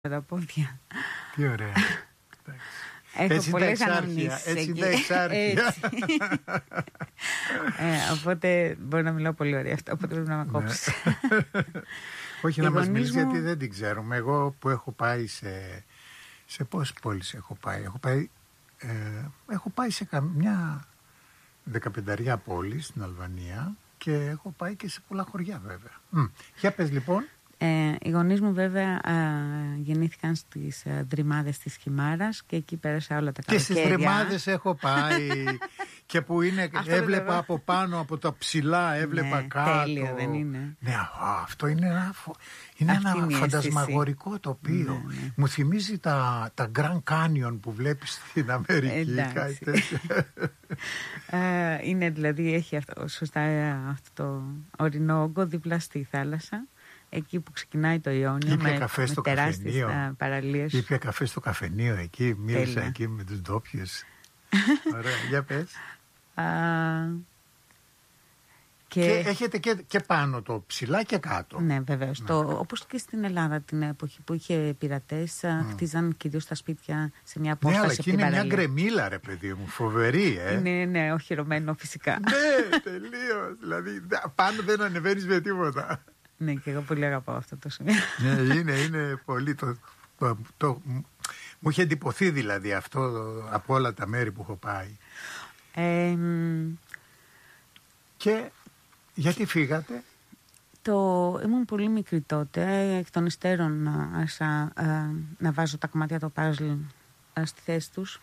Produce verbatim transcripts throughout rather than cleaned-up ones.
τα πόδια. Τι ωραία. Έχω έτσι πολλές αναμνήσεις. Έτσι είναι τα εξάρχεια. ε, οπότε μπορεί να μιλάω πολύ ωραία αυτά, οπότε πρέπει να με κόψει. Όχι, να μας μιλήσει γιατί δεν την ξέρουμε. Εγώ που έχω πάει σε... Σε πόσες πόλεις έχω πάει. Έχω πάει, ε, έχω πάει σε καμιά δεκαπενταριά πόλη στην Αλβανία και έχω πάει και σε πολλά χωριά βέβαια. Μ. Για πες λοιπόν. Ε, οι γονείς μου βέβαια α, γεννήθηκαν στις α, Δρυμάδες της Χιμάρας και εκεί πέρασα όλα τα καλοκαίρια. Και στις Δρυμάδες έχω πάει και που είναι, έβλεπα από πάνω από τα ψηλά, έβλεπα ναι, κάτω. Τέλειο δεν είναι. Ναι, α, αυτό είναι ένα, είναι ένα φαντασμαγορικό τοπίο. Ναι, ναι. Μου θυμίζει τα, τα Grand Canyon που βλέπεις στην Αμερική. ε, είναι δηλαδή, έχει αυτό, σωστά αυτό το ορεινό όγκο δίπλα στη θάλασσα. Εκεί που ξεκινάει το Ιόνιο με, καφέ στο με τεράστιες παραλίες. Ήπια καφέ στο καφενείο εκεί, μίλησα Έλα. εκεί με τους ντόπιους. Ωραία, για πες. Α, και... και έχετε και, και πάνω το ψηλά και κάτω. Ναι, βεβαίως. Ναι. Όπως και στην Ελλάδα την εποχή που είχε πειρατές, mm. χτίζαν κυρίως τα σπίτια σε μια απόσταση. Ναι, αλλά εκεί είναι μια γκρεμίλα, ρε παιδί μου, φοβερή, ε. Είναι, ναι, οχυρωμένο φυσικά. Ναι, τελείως. Δηλαδή, πάνω δεν ανεβαίνεις με τίποτα. Ναι, και εγώ πολύ αγαπάω αυτό το σημείο. Ναι, είναι, είναι πολύ. Το, το, το, μου είχε εντυπωθεί δηλαδή αυτό από όλα τα μέρη που έχω πάει. Ε, και γιατί φύγατε? Το, ήμουν πολύ μικρή τότε. Εκ των υστέρων άρχισα ε, να βάζω τα κομμάτια του παζλ ε, στη θέση τους.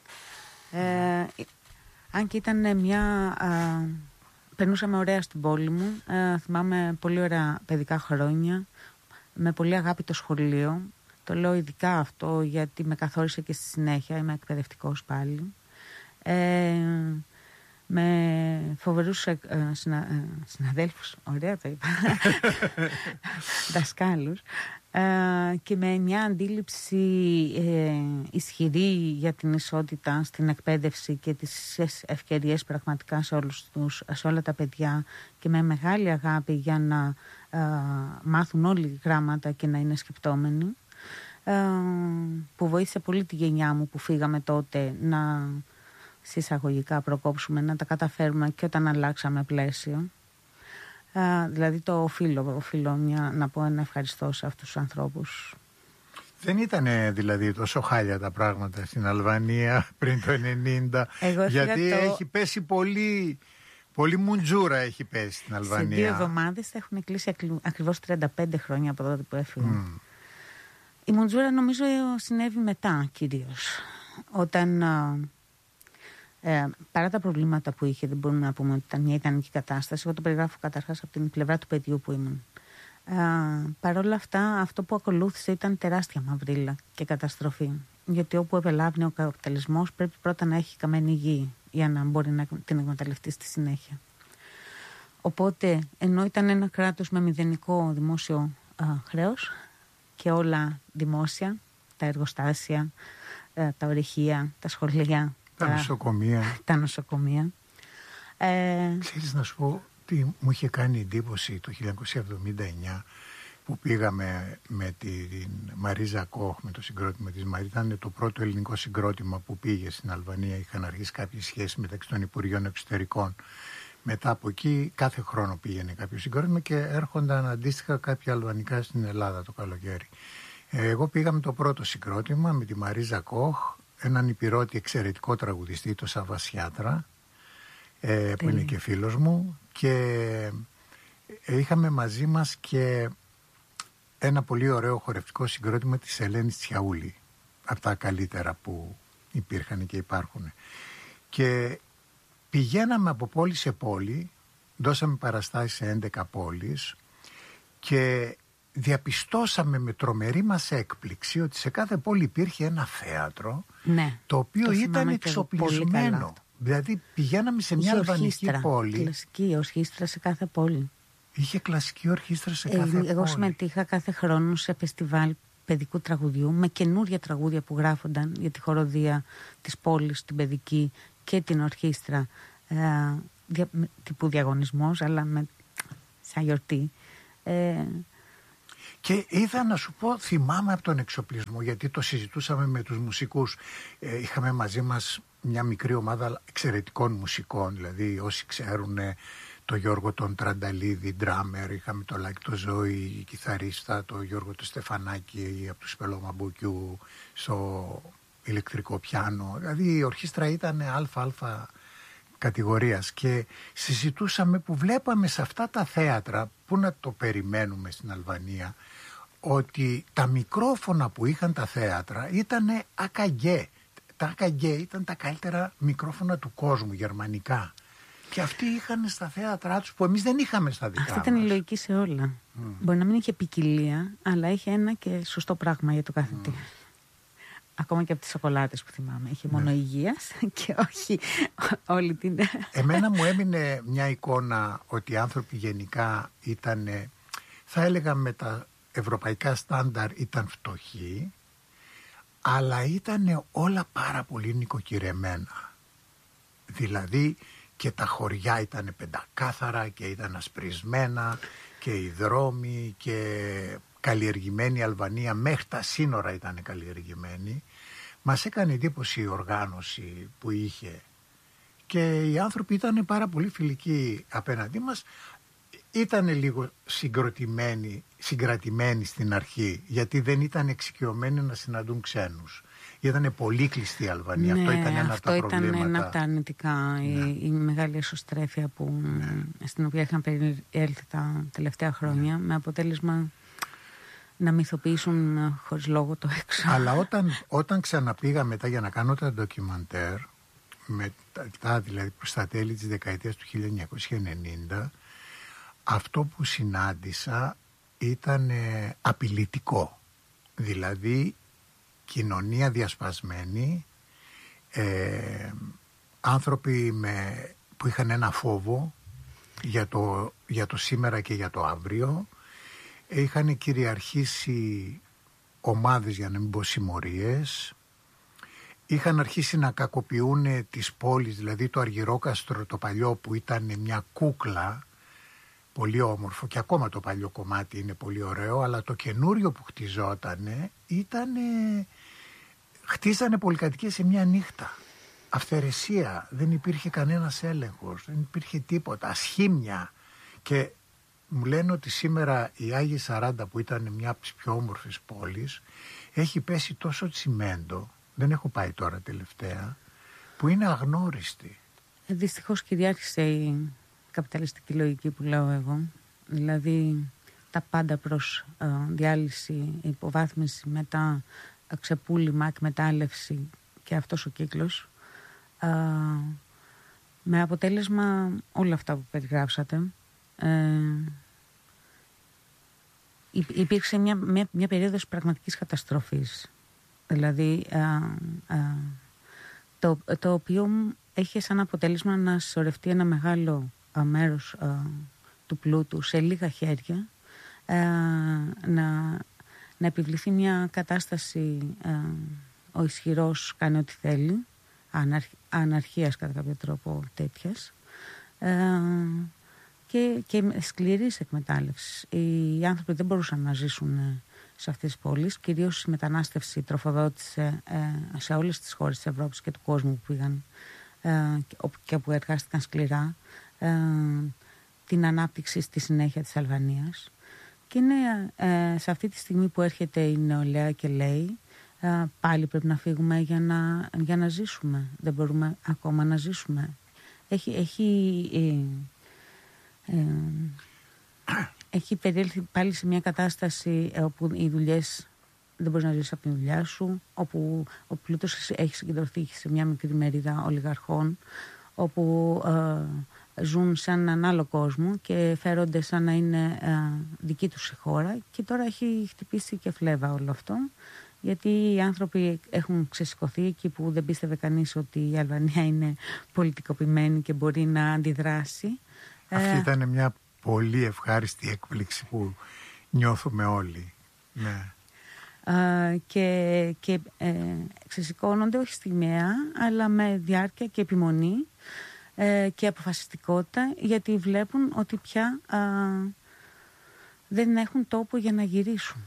Ε, αν και ήταν μια... Ε, περνούσαμε ωραία στην πόλη μου. Ε, θυμάμαι πολύ ωραία παιδικά χρόνια. Με πολύ αγάπη το σχολείο. Το λέω ειδικά αυτό γιατί με καθόρισε και στη συνέχεια. Είμαι εκπαιδευτικός πάλι. Ε, με φοβερούς ε, συνα, ε, συναδέλφους. Ωραία το είπα. Δασκάλους. Ε, και με μια αντίληψη ε, ισχυρή για την ισότητα στην εκπαίδευση και τις ευκαιρίες πραγματικά σε, όλους τους, σε όλα τα παιδιά και με μεγάλη αγάπη για να ε, μάθουν όλοι γράμματα και να είναι σκεπτόμενοι, ε, που βοήθησε πολύ τη γενιά μου που φύγαμε τότε να συσσαγωγικά προκόψουμε, να τα καταφέρουμε και όταν αλλάξαμε πλαίσιο. Uh, δηλαδή το οφείλω, οφείλω μια, να πω ένα ευχαριστώ σε αυτούς τους ανθρώπους. Δεν ήταν δηλαδή τόσο χάλια τα πράγματα στην Αλβανία πριν το ενενήντα? Εγώ γιατί το... έχει πέσει πολύ, πολύ μουντζούρα έχει πέσει στην Αλβανία. Σε δύο εβδομάδες θα έχουν κλείσει ακριβώς τριάντα πέντε χρόνια από τότε που έφυγα. Mm. Η μουντζούρα νομίζω συνέβη μετά κυρίως. Όταν... Uh, Ε, παρά τα προβλήματα που είχε, δεν μπορούμε να πούμε ότι ήταν μια ιδανική κατάσταση. Εγώ το περιγράφω καταρχάς από την πλευρά του παιδιού που ήμουν. Ε, Παρ' όλα αυτά, αυτό που ακολούθησε ήταν τεράστια μαυρίλα και καταστροφή. Γιατί όπου επελάβει ο καπιταλισμός, πρέπει πρώτα να έχει καμένη γη για να μπορεί να την εκμεταλλευτεί στη συνέχεια. Οπότε, ενώ ήταν ένα κράτος με μηδενικό δημόσιο α, χρέος και όλα δημόσια, τα εργοστάσια, α, τα ορυχεία, τα σχολεία. Τα νοσοκομεία. Τα νοσοκομεία. Ε... Ξέρεις να σου πω τι μου είχε κάνει εντύπωση το χίλια εννιακόσια εβδομήντα εννιά που πήγαμε με την Μαρίζα Κόχ, με το συγκρότημα της Μαρίζα. Ήταν το πρώτο ελληνικό συγκρότημα που πήγε στην Αλβανία. Είχαν αρχίσει κάποιες σχέσεις μεταξύ των Υπουργείων Εξωτερικών. Μετά από εκεί κάθε χρόνο πήγαινε κάποιο συγκρότημα και έρχονταν αντίστοιχα κάποια αλβανικά στην Ελλάδα το καλοκαίρι. Εγώ πήγα με το πρώτο συγκρότημα με τη Μαρίζα Κόχ, έναν υπηρώτη εξαιρετικό τραγουδιστή, το Σαββασιάτρα, ε, που είναι και φίλος μου, και είχαμε μαζί μας και ένα πολύ ωραίο χορευτικό συγκρότημα της Ελένης Τσιαούλη, από τα καλύτερα που υπήρχαν και υπάρχουν. Και πηγαίναμε από πόλη σε πόλη, δώσαμε παραστάσεις σε έντεκα πόλεις και διαπιστώσαμε με τρομερή μας έκπληξη ότι σε κάθε πόλη υπήρχε ένα θέατρο, ναι, το οποίο το ήταν εξοπλισμένο. Δηλαδή πηγαίναμε σε μια αλβανική πόλη. Κλασική ορχήστρα σε κάθε πόλη. Είχε κλασική ορχήστρα σε κάθε ε, πόλη. Εγώ συμμετείχα κάθε χρόνο σε φεστιβάλ παιδικού τραγουδιού με καινούρια τραγούδια που γράφονταν για τη χοροδία της πόλης, την παιδική και την ορχήστρα, ε, δια, τύπου διαγωνισμός, αλλά με, σαν γιορτή. Ε, Και είδα να σου πω, θυμάμαι από τον εξοπλισμό, γιατί το συζητούσαμε με τους μουσικούς. Ε, είχαμε μαζί μας μια μικρή ομάδα εξαιρετικών μουσικών, δηλαδή όσοι ξέρουν το Γιώργο τον Τρανταλίδη, ντράμερ, είχαμε το Λάκη το Ζώη, κιθαρίστα, το Γιώργο το Στεφανάκη από του Σπελομαμπούκιου στο ηλεκτρικό πιάνο. Δηλαδή η ορχήστρα ήταν αλφα-αλφα κατηγορίας και συζητούσαμε που βλέπαμε σε αυτά τα θέατρα, που να το περιμένουμε στην Αλβανία, ότι τα μικρόφωνα που είχαν τα θέατρα ήταν ακαγκέ. Τα ακαγκέ ήταν τα καλύτερα μικρόφωνα του κόσμου, γερμανικά. Και αυτοί είχαν στα θέατρά τους που εμείς δεν είχαμε στα δικά μας. Αυτή ήταν η λογική σε όλα. Mm. Μπορεί να μην είχε ποικιλία, αλλά είχε ένα και σωστό πράγμα για το καθετή. Mm. Ακόμα και από τις σοκολάτες που θυμάμαι. Είχε μόνο ναι. υγείας και όχι όλη την... Εμένα μου έμεινε μια εικόνα ότι οι άνθρωποι γενικά ήταν, θα έλεγα με τα ευρωπαϊκά στάνταρ ήταν φτωχοί, αλλά ήταν όλα πάρα πολύ νοικοκυρεμένα. Δηλαδή και τα χωριά ήταν πεντακάθαρα και ήταν ασπρισμένα και οι δρόμοι και καλλιεργημένη η Αλβανία, μέχρι τα σύνορα ήταν καλλιεργημένη. Μας έκανε εντύπωση η οργάνωση που είχε και οι άνθρωποι ήταν πάρα πολύ φιλικοί απέναντί μας. Ήταν λίγο συγκροτημένοι, συγκρατημένοι στην αρχή, γιατί δεν ήταν εξοικειωμένοι να συναντούν ξένους. Ήταν πολύ κλειστή η Αλβανία. Ναι, αυτό ήταν ένα αυτό από τα ήταν προβλήματα. ένα από τα αρνητικά, ναι. η, η μεγάλη εσωστρέφεια που, ναι. στην οποία είχαν περιέλθει τα τελευταία χρόνια, ναι. με αποτέλεσμα να μυθοποιήσουν χωρίς λόγο το έξω. Αλλά όταν, όταν ξαναπήγα μετά για να κάνω τα ντοκιμαντέρ, μετά δηλαδή προς τα τέλη της δεκαετίας του χίλια εννιακόσια ενενήντα, αυτό που συνάντησα ήταν ε, απειλητικό. Δηλαδή κοινωνία διασπασμένη, ε, άνθρωποι με, που είχαν ένα φόβο για το, για το σήμερα και για το αύριο. Είχαν κυριαρχήσει ομάδες, για να μην πω συμμορίες. Είχαν αρχίσει να κακοποιούν τις πόλεις, δηλαδή το Αργυρόκαστρο το παλιό που ήταν μια κούκλα, πολύ όμορφο, και ακόμα το παλιό κομμάτι είναι πολύ ωραίο, αλλά το καινούριο που χτιζότανε ήτανε, χτίζανε πολυκατοικίες σε μια νύχτα. Αυθαιρεσία, δεν υπήρχε κανένας έλεγχος, δεν υπήρχε τίποτα, ασχήμια. Και μου λένε ότι σήμερα η Άγιη Σαράντα, που ήταν μια από τις πιο όμορφες πόλεις, έχει πέσει τόσο τσιμέντο, δεν έχω πάει τώρα τελευταία, που είναι αγνώριστη. Δυστυχώς κυριάρχησε η καπιταλιστική λογική που λέω εγώ. Δηλαδή τα πάντα προς ε, διάλυση, υποβάθμιση, μετά ξεπούλημα, εκμετάλλευση και αυτός ο κύκλος. Ε, με αποτέλεσμα όλα αυτά που περιγράψατε. Ε, υπήρξε μια, μια, μια περίοδος πραγματικής καταστροφής. Δηλαδή ε, ε, το, το οποίο έχει σαν αποτέλεσμα να συσσωρευτεί ένα μεγάλο μέρος ε, του πλούτου σε λίγα χέρια, ε, να, να επιβληθεί μια κατάσταση, ε, ο ισχυρός κάνει ό,τι θέλει, αναρχ, αναρχίας κατά κάποιο τρόπο τέτοιας, ε, και, και σκληρής εκμετάλλευσης. Οι άνθρωποι δεν μπορούσαν να ζήσουν σε αυτές τις πόλεις, κυρίως η μετανάστευση τροφοδότησε ε, σε όλες τις χώρες της Ευρώπης και του κόσμου που πήγαν ε, και που εργάστηκαν σκληρά, ε, την ανάπτυξη στη συνέχεια της Αλβανίας. Και είναι ε, σε αυτή τη στιγμή που έρχεται η νεολαία και λέει ε, πάλι πρέπει να φύγουμε για να, για να ζήσουμε. Δεν μπορούμε ακόμα να ζήσουμε. Έχει, έχει, ε, ε, έχει περιέλθει πάλι σε μια κατάσταση όπου οι δουλειές δεν μπορείς να ζήσεις από τη δουλειά σου, όπου ο πλούτος έχει συγκεντρωθεί σε μια μικρή μερίδα ολιγαρχών, όπου ε, ζουν σε έναν άλλο κόσμο και φέρονται σαν να είναι ε, δική τους η χώρα, και τώρα έχει χτυπήσει και φλέβα όλο αυτό, γιατί οι άνθρωποι έχουν ξεσηκωθεί εκεί που δεν πίστευε κανείς ότι η Αλβανία είναι πολιτικοποιημένη και μπορεί να αντιδράσει. Αυτή ήταν μια πολύ ευχάριστη έκπληξη που νιώθουμε όλοι. Ναι. Uh, και, και ε, ξεσηκώνονται όχι στιγμιαία, αλλά με διάρκεια και επιμονή ε, και αποφασιστικότητα, γιατί βλέπουν ότι πια α, δεν έχουν τόπο για να γυρίσουν.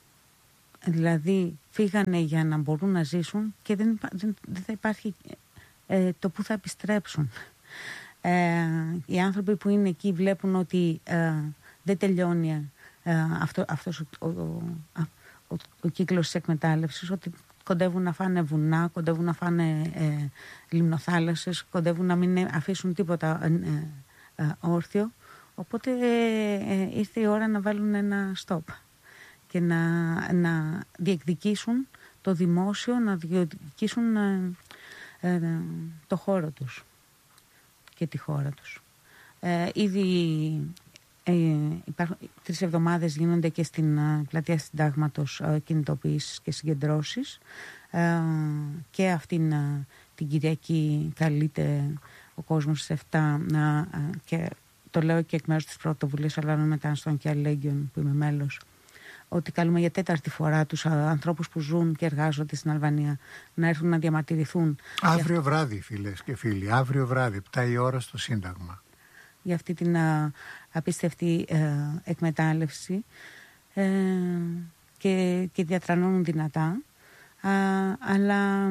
Δηλαδή φύγανε για να μπορούν να ζήσουν και δεν, δεν, δεν θα υπάρχει ε, το που θα επιστρέψουν. Ε, οι άνθρωποι που είναι εκεί βλέπουν ότι ε, δεν τελειώνει ε, αυτό, αυτός ο, ο, ο, ο κύκλος της εκμετάλλευσης, ότι κοντεύουν να φάνε βουνά, κοντεύουν να φάνε ε, λιμνοθάλασσες, κοντεύουν να μην αφήσουν τίποτα ε, ε, όρθιο. Οπότε ε, ε, ήρθε η ώρα να βάλουν ένα stop και να, να διεκδικήσουν το δημόσιο, να διεκδικήσουν ε, ε, το χώρο τους και τη χώρα τους. Ε, ήδη ε, υπάρχουν, τρεις εβδομάδες γίνονται και στην ε, πλατεία Συντάγματος ε, κινητοποιήσεις και συγκεντρώσεις ε, και αυτήν ε, την Κυριακή καλείται ο κόσμος στις εφτά να, ε, και το λέω και εκ μέρους της πρωτοβουλίας Αλβανών Μεταναστών και Αλληλέγγυων που είμαι μέλος, ότι καλούμε για τέταρτη φορά τους ανθρώπους που ζουν και εργάζονται στην Αλβανία να έρθουν να διαμαρτυρηθούν. Αύριο αυτή... βράδυ, φίλες και φίλοι, αύριο βράδυ, επτά η ώρα στο Σύνταγμα. Για αυτή την α, απίστευτη α, εκμετάλλευση ε, και, και διατρανώνουν δυνατά. Α, αλλά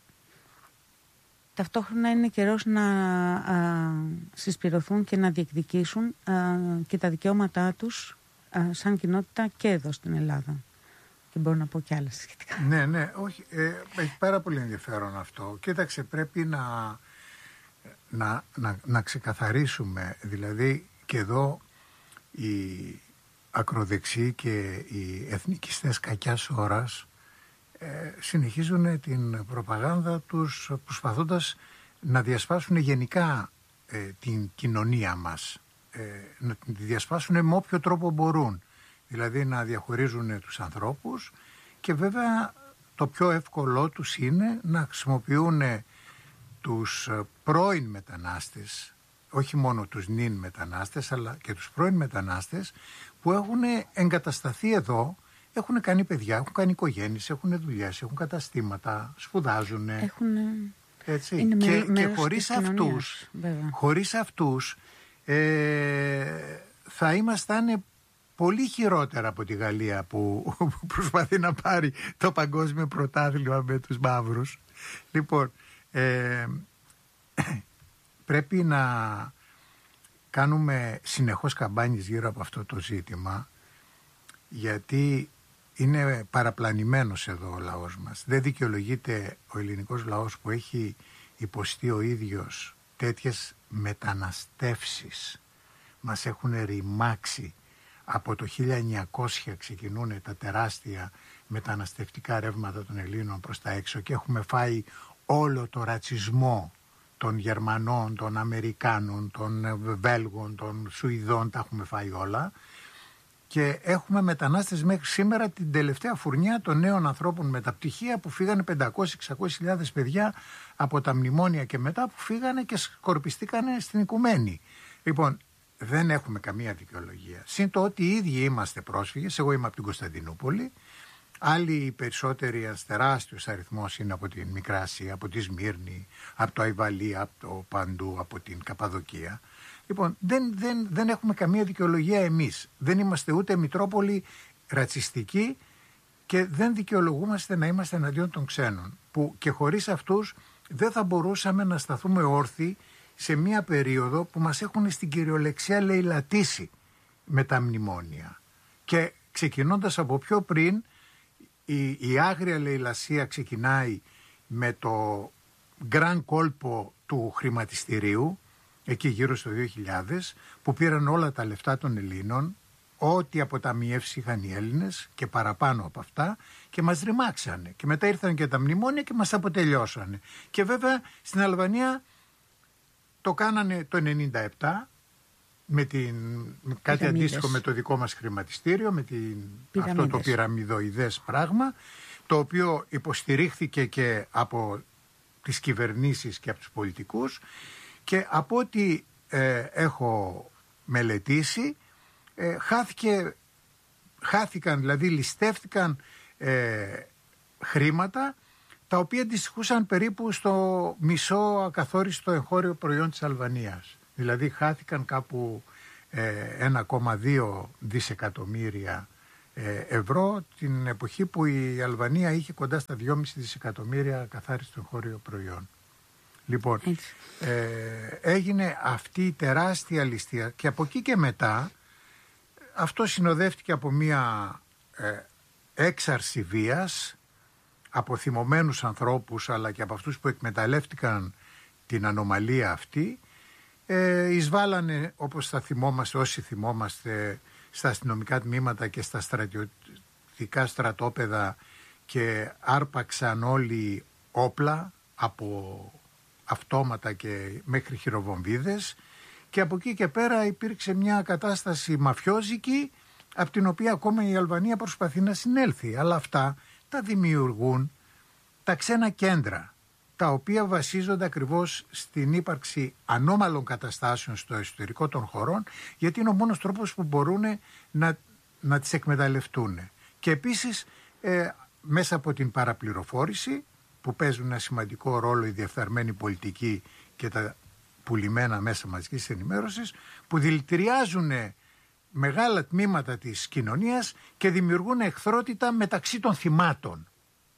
ταυτόχρονα είναι καιρός να α, συσπηρωθούν και να διεκδικήσουν α, και τα δικαιώματά τους α, σαν κοινότητα και εδώ στην Ελλάδα. Και μπορώ να πω και άλλα σχετικά. Ναι, ναι, όχι, ε, έχει πάρα πολύ ενδιαφέρον αυτό. Κοίταξε, πρέπει να, να, να, να ξεκαθαρίσουμε, δηλαδή και εδώ οι ακροδεξιοί και οι εθνικιστές κακιάς ώρας Ε, συνεχίζουν την προπαγάνδα τους προσπαθώντας να διασπάσουν γενικά ε, την κοινωνία μας, ε, να τη διασπάσουν με όποιο τρόπο μπορούν, δηλαδή να διαχωρίζουν τους ανθρώπους, και βέβαια το πιο εύκολό τους είναι να χρησιμοποιούν τους πρώην μετανάστες, όχι μόνο τους νυν μετανάστες αλλά και τους πρώην μετανάστες που έχουν εγκατασταθεί εδώ. Έχουν κάνει παιδιά, έχουν κάνει οικογένειες, έχουν δουλειές, έχουν καταστήματα, σπουδάζουν. Έχουν... Έτσι. Είναι και, μέ, και χωρίς αυτούς, χωρίς αυτούς ε, θα ήμασταν πολύ χειρότερα από τη Γαλλία που, που προσπαθεί να πάρει το παγκόσμιο πρωτάθλημα με τους μαύρους. Λοιπόν, ε, πρέπει να κάνουμε συνεχώς καμπάνιες γύρω από αυτό το ζήτημα, γιατί είναι παραπλανημένος εδώ ο λαός μας. Δεν δικαιολογείται ο ελληνικός λαός που έχει υποστεί ο ίδιος τέτοιες μεταναστεύσεις. Μας έχουν ρημάξει. Από το χίλια εννιακόσια ξεκινούν τα τεράστια μεταναστευτικά ρεύματα των Ελλήνων προς τα έξω και έχουμε φάει όλο το ρατσισμό των Γερμανών, των Αμερικάνων, των Βέλγων, των Σουηδών, τα έχουμε φάει όλα. Και έχουμε μετανάστες μέχρι σήμερα, την τελευταία φουρνιά των νέων ανθρώπων με τα πτυχία που φύγανε πεντακόσιες με εξακόσιες χιλιάδες παιδιά από τα μνημόνια και μετά, που φύγανε και σκορπιστήκανε στην οικουμένη. Λοιπόν, δεν έχουμε καμία δικαιολογία. Συν το ότι οι ίδιοι είμαστε πρόσφυγες, εγώ είμαι από την Κωνσταντινούπολη, άλλοι περισσότεροι, ένας τεράστιος αριθμός είναι από την Μικρά Ασία, από τη Σμύρνη, από το Αϊβαλί, από το παντού, από την Καπαδοκία. Λοιπόν, δεν, δεν, δεν έχουμε καμία δικαιολογία εμείς. Δεν είμαστε ούτε Μητρόπολη ρατσιστική και δεν δικαιολογούμαστε να είμαστε εναντίον των ξένων. Που και χωρίς αυτούς δεν θα μπορούσαμε να σταθούμε όρθιοι σε μια περίοδο που μας έχουν στην κυριολεξία λαιλατήσει με τα μνημόνια. Και ξεκινώντας από πιο πριν, η, η άγρια λαιλασία ξεκινάει με το γκραν κόλπο του χρηματιστηρίου, εκεί γύρω στο δύο χιλιάδες, που πήραν όλα τα λεφτά των Ελλήνων, ό,τι αποταμιεύσεις είχαν οι Έλληνες και παραπάνω από αυτά, και μας ρημάξανε. Και μετά ήρθαν και τα μνημόνια και μας αποτελειώσανε. Και βέβαια στην Αλβανία το κάνανε το ενενήντα επτά, με, την, με κάτι αντίστοιχο με το δικό μας χρηματιστήριο, με την, αυτό το πυραμιδοειδές πράγμα, το οποίο υποστηρίχθηκε και από τις κυβερνήσεις και από τους πολιτικούς. Και από ό,τι ε, έχω μελετήσει, ε, χάθηκε, χάθηκαν, δηλαδή ληστεύτηκαν ε, χρήματα τα οποία αντιστοιχούσαν περίπου στο μισό ακαθόριστο εγχώριο προϊόν της Αλβανίας. Δηλαδή χάθηκαν κάπου ένα κόμμα δύο δισεκατομμύρια ευρώ την εποχή που η Αλβανία είχε κοντά στα δυόμισι δισεκατομμύρια καθάριστο εγχώριο προϊόν. Λοιπόν, ε, έγινε αυτή η τεράστια ληστεία και από εκεί και μετά αυτό συνοδεύτηκε από μια ε, έξαρση βίας από θυμωμένους ανθρώπους αλλά και από αυτούς που εκμεταλλεύτηκαν την ανομαλία αυτή. Ε, εισβάλλανε, όπως θα θυμόμαστε όσοι θυμόμαστε, στα αστυνομικά τμήματα και στα στρατιωτικά στρατόπεδα και άρπαξαν όλοι όπλα από αυτόματα και μέχρι χειροβομβίδες και από εκεί και πέρα υπήρξε μια κατάσταση μαφιόζικη από την οποία ακόμα η Αλβανία προσπαθεί να συνέλθει. Αλλά αυτά τα δημιουργούν τα ξένα κέντρα, τα οποία βασίζονται ακριβώς στην ύπαρξη ανώμαλων καταστάσεων στο εσωτερικό των χωρών, γιατί είναι ο μόνος τρόπος που μπορούν να, να τις εκμεταλλευτούν. Και επίσης ε, μέσα από την παραπληροφόρηση που παίζουν ένα σημαντικό ρόλο η διεφθαρμένη πολιτική και τα πουλημένα μέσα μαζικής ενημέρωσης, που δηλητηριάζουν μεγάλα τμήματα της κοινωνίας και δημιουργούν εχθρότητα μεταξύ των θυμάτων.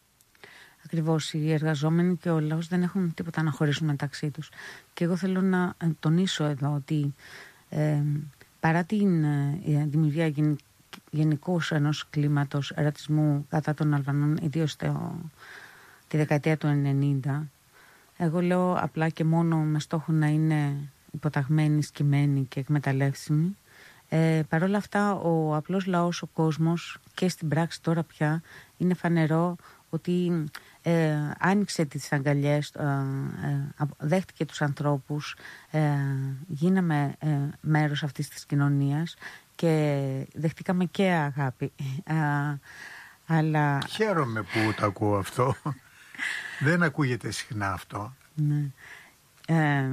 Ακριβώς, οι εργαζόμενοι και ο λαός δεν έχουν τίποτα να χωρίσουν μεταξύ τους. Και εγώ θέλω να τονίσω εδώ ότι ε, παρά την ε, δημιουργία γεν, γενικώς ενός κλίματος ρατσισμού κατά των Αλβανών, ιδίως το, τη δεκαετία του ενενήντα, εγώ λέω απλά και μόνο με στόχο να είναι υποταγμένοι, σκυμμένοι και εκμεταλλεύσιμοι. Ε, Παρ' όλα αυτά ο απλός λαός, ο κόσμος και στην πράξη τώρα πια είναι φανερό ότι ε, άνοιξε τις αγκαλιές, ε, ε, δέχτηκε τους ανθρώπους, ε, γίναμε ε, μέρος αυτής της κοινωνίας και δεχτήκαμε και αγάπη. Ε, αλλά... Χαίρομαι που το ακούω αυτό. Δεν ακούγεται συχνά αυτό. Ναι. Ε,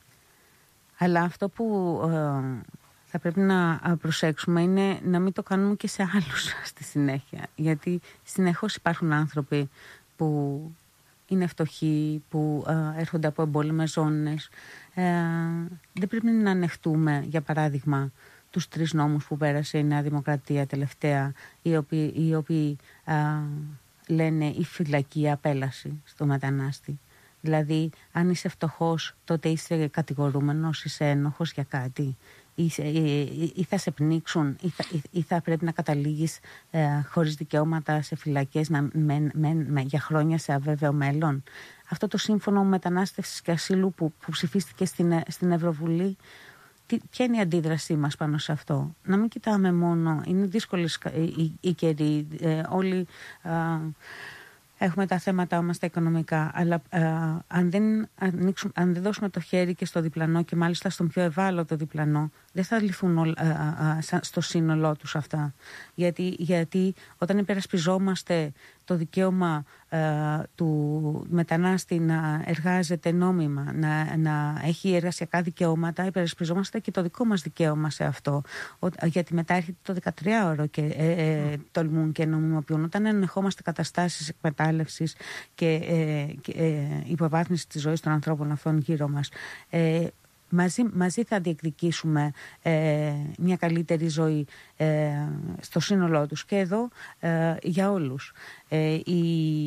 αλλά αυτό που ε, θα πρέπει να προσέξουμε είναι να μην το κάνουμε και σε άλλους στη συνέχεια. Γιατί συνεχώς υπάρχουν άνθρωποι που είναι φτωχοί, που ε, έρχονται από εμπόλεμες ζώνες. Ε, δεν πρέπει να ανεχτούμε, για παράδειγμα, τους τρεις νόμους που πέρασε η Νέα Δημοκρατία τελευταία, οι οποίοι, οι οποίοι ε, λένε η φυλακή απέλαση στο μετανάστη. Δηλαδή, αν είσαι φτωχός, τότε είσαι κατηγορούμενος, είσαι ένοχος για κάτι. Ή, ή, ή θα σε πνίξουν ή θα, ή, ή θα πρέπει να καταλήγεις ε, χωρίς δικαιώματα σε φυλακές με, με, με, με, για χρόνια σε αβέβαιο μέλλον. Αυτό το σύμφωνο μετανάστευσης και ασύλου που, που ψηφίστηκε στην, στην Ευρωβουλή, τι, ποια είναι η αντίδρασή μας πάνω σε αυτό? Να μην κοιτάμε μόνο, είναι δύσκολες οι, οι καιροί, ε, όλοι ε, έχουμε τα θέματα μας τα οικονομικά, αλλά ε, αν, δεν ανοίξουμε, αν δεν δώσουμε το χέρι και στο διπλανό και μάλιστα στον πιο ευάλωτο διπλανό, δεν θα λυθούν ό, ε, ε, ε, στο σύνολό τους αυτά. Γιατί, γιατί όταν υπερασπιζόμαστε το δικαίωμα ε, του μετανάστη να εργάζεται νόμιμα, να, να έχει εργασιακά δικαιώματα, υπερασπιζόμαστε και το δικό μας δικαίωμα σε αυτό. Ο, γιατί μετά έρχεται το δεκατριάωρο και ε, ε, τολμούν και νομιμοποιούν. Όταν ενεχόμαστε καταστάσεις εκμετάλλευσης και, ε, και ε, υποβάθμιση της ζωής των ανθρώπων αυτών γύρω μας, ε, Μαζί, μαζί θα διεκδικήσουμε ε, μια καλύτερη ζωή ε, στο σύνολό τους και εδώ ε, για όλους. Ε, η,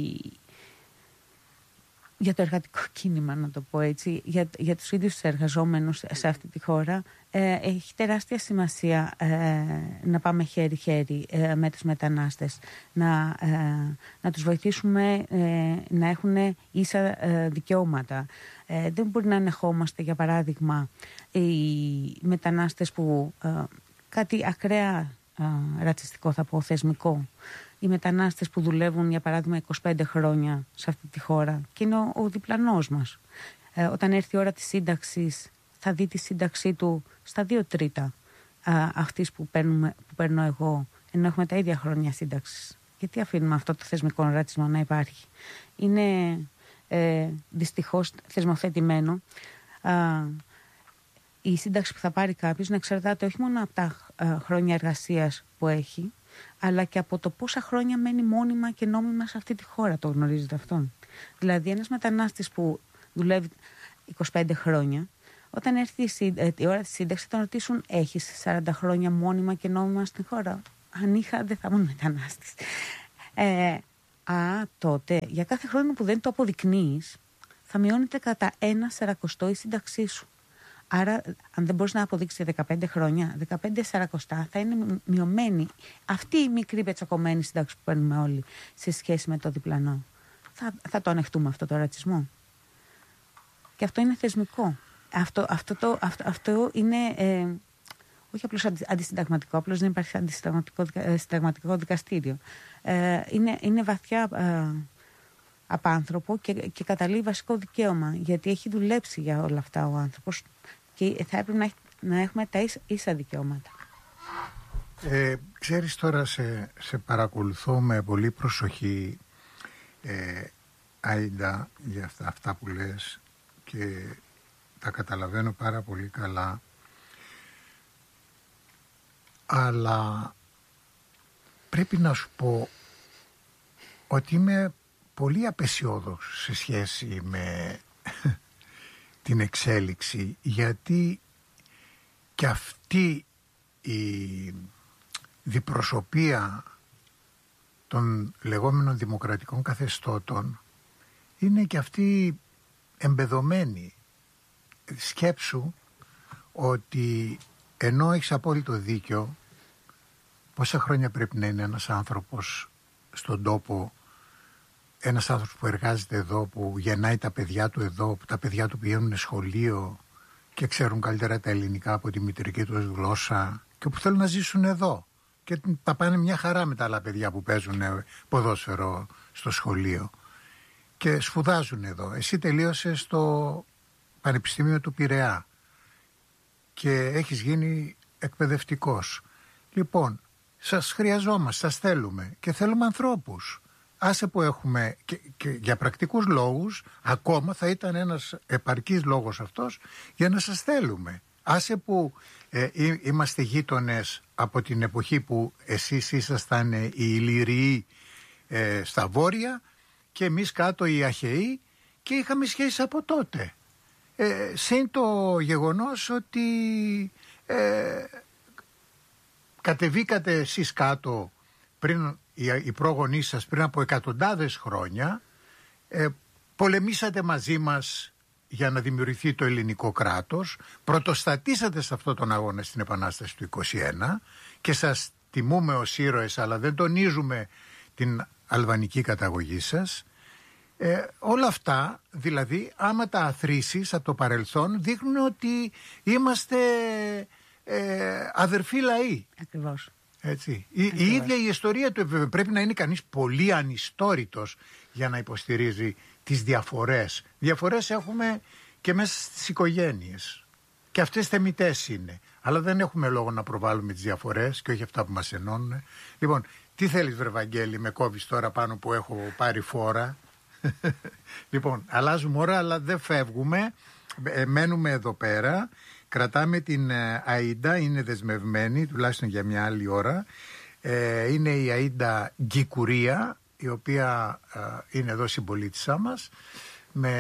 για το εργατικό κίνημα, να το πω έτσι, για, για τους ίδιους τους εργαζόμενους σε αυτή τη χώρα, ε, έχει τεράστια σημασία ε, να πάμε χέρι-χέρι ε, με τους μετανάστες, να, ε, να τους βοηθήσουμε ε, να έχουν ίσα ε, δικαιώματα. Ε, δεν μπορεί να ανεχόμαστε, για παράδειγμα, οι μετανάστες που ε, κάτι ακραία ε, ρατσιστικό θα πω, θεσμικό, οι μετανάστες που δουλεύουν, για παράδειγμα, είκοσι πέντε χρόνια σε αυτή τη χώρα και είναι ο, ο διπλανός μας. Ε, όταν έρθει η ώρα της σύνταξης, θα δει τη σύνταξή του στα δύο τρίτα ε, αυτής που, παίρνουμε, που παίρνω εγώ, ενώ έχουμε τα ίδια χρόνια σύνταξης. Γιατί αφήνουμε αυτό το θεσμικό ρατσισμό να υπάρχει? Είναι ε, δυστυχώς θεσμοθετημένο. Ε, η σύνταξη που θα πάρει κάποιος να εξαρτάται όχι μόνο από τα ε, χρόνια εργασίας που έχει, αλλά και από το πόσα χρόνια μένει μόνιμα και νόμιμα σε αυτή τη χώρα. Το γνωρίζετε αυτόν? Δηλαδή ένας μετανάστης που δουλεύει είκοσι πέντε χρόνια, όταν έρθει η, σύ, ε, η ώρα της σύνταξης, θα τον ρωτήσουν: έχεις σαράντα χρόνια μόνιμα και νόμιμα στην χώρα? Αν είχα, δεν θα ήμουν μετανάστης. Ε, α, τότε, για κάθε χρόνο που δεν το αποδεικνύεις, θα μειώνεται κατά ένα σαρακοστό η σύνταξή σου. Άρα, αν δεν μπορείς να αποδείξεις δεκαπέντε χρόνια, δεκαπέντε σαρακοστά θα είναι μειωμένη αυτή η μικρή πετσοκομμένη σύνταξη που παίρνουμε όλοι σε σχέση με το διπλανό. Θα, θα το ανεχτούμε αυτό το ρατσισμό? Και αυτό είναι θεσμικό. Αυτό, αυτό, το, αυτό, αυτό είναι ε, όχι απλώς αντι, αντισυνταγματικό, απλώς δεν υπάρχει αντισυνταγματικό συνταγματικό δικαστήριο. Ε, είναι, είναι βαθιά ε, απάνθρωπο και, και καταλύει βασικό δικαίωμα, γιατί έχει δουλέψει για όλα αυτά ο άνθρωπος και θα έπρεπε να, έχει, να έχουμε τα ίσα, ίσα δικαιώματα. Ε, ξέρεις, τώρα σε, σε παρακολουθώ με πολύ προσοχή, ε, Άιντα, για αυτά, αυτά που λες, και τα καταλαβαίνω πάρα πολύ καλά, αλλά πρέπει να σου πω ότι είμαι πολύ απεσιόδοξος σε σχέση με την εξέλιξη, γιατί και αυτή η διπροσωπεία των λεγόμενων δημοκρατικών καθεστώτων είναι και αυτή εμπεδωμένη. Σκέψου ότι ενώ έχεις απόλυτο δίκιο, πόσα χρόνια πρέπει να είναι ένας άνθρωπος στον τόπο, ένας άνθρωπος που εργάζεται εδώ, που γεννάει τα παιδιά του εδώ, που τα παιδιά του πηγαίνουν σχολείο και ξέρουν καλύτερα τα ελληνικά από τη μητρική τους γλώσσα και που θέλουν να ζήσουν εδώ και τα πάνε μια χαρά με τα άλλα παιδιά που παίζουν ποδόσφαιρο στο σχολείο και σπουδάζουν εδώ. Εσύ τελείωσες στο Πανεπιστήμιο του Πειραιά και έχεις γίνει εκπαιδευτικός. Λοιπόν, σας χρειαζόμαστε, σας θέλουμε και θέλουμε ανθρώπους. Άσε που έχουμε και, και για πρακτικούς λόγους ακόμα θα ήταν ένας επαρκής λόγος αυτός για να σας θέλουμε. Άσε που ε, είμαστε γείτονες από την εποχή που εσείς ήσασταν οι Ηλυριοί ε, στα βόρεια και εμείς κάτω οι Αχαιοί και είχαμε σχέσεις από τότε. Ε, συν το γεγονός ότι ε, κατεβήκατε εσείς κάτω πριν οι, οι πρόγονείς σας πριν από εκατοντάδες χρόνια, ε, πολεμήσατε μαζί μας για να δημιουργηθεί το ελληνικό κράτος, πρωτοστατήσατε σε αυτόν τον αγώνα στην Επανάσταση του είκοσι ένα και σας τιμούμε ως ήρωες, αλλά δεν τονίζουμε την αλβανική καταγωγή σας. Ε, όλα αυτά, δηλαδή, άμα τα αθροίσεις από το παρελθόν, δείχνουν ότι είμαστε ε, αδερφοί λαοί. Ακριβώς. Έτσι. Η, η ίδια η ιστορία του βέβαια πρέπει να είναι κανείς πολύ ανιστόρητος για να υποστηρίζει τις διαφορές. Διαφορές έχουμε και μέσα στις οικογένειες. Και αυτές θεμιτές είναι. Αλλά δεν έχουμε λόγο να προβάλλουμε τις διαφορές και όχι αυτά που μας ενώνουν. Λοιπόν, τι θέλεις βρε Βαγγέλη, με κόβεις τώρα πάνω που έχω πάρει φόρα. Λοιπόν, αλλάζουμε ώρα αλλά δεν φεύγουμε. Ε, μένουμε εδώ πέρα. Κρατάμε την Αΐντα, είναι δεσμευμένη τουλάχιστον για μια άλλη ώρα. Ε, είναι η Αΐντα Γκικουρία, η οποία ε, είναι εδώ συμπολίτησά μας, με